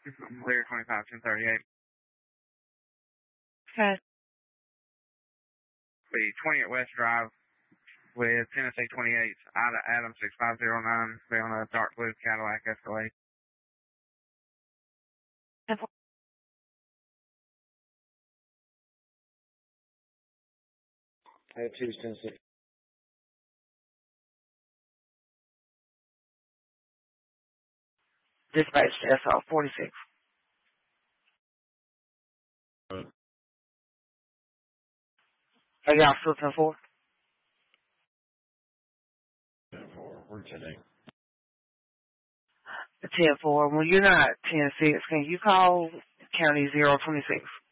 Clear 25-1038. Okay. Be 20 at West Drive with Tennessee 28, Ida Adam 6509. Be on a dark blue Cadillac Escalade. Have Houston 6. Dispatch SO 46. Are y'all still 10-4? 10-4. We're today. 10-4. When you're not 10-6, can you call County 026?